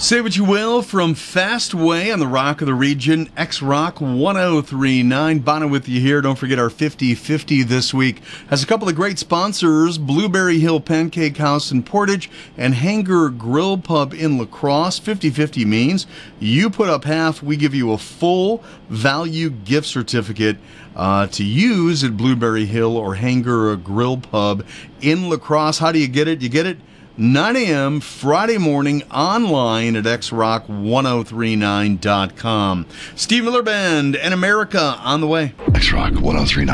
Say what you will from Fastway on the Rock of the Region, X-Rock 1039. Bono with you here. Don't forget our 50-50 this week has a couple of great sponsors, Blueberry Hill Pancake House in Portage and Hanger Grill Pub in La Crosse. 50-50 means you put up half, we give you a full value gift certificate to use at Blueberry Hill or Hanger Grill Pub in La Crosse. How do you get it? You get it 9 a.m. Friday morning online at xrock1039.com. Steve Miller Band and America on the way. X-Rock 1039.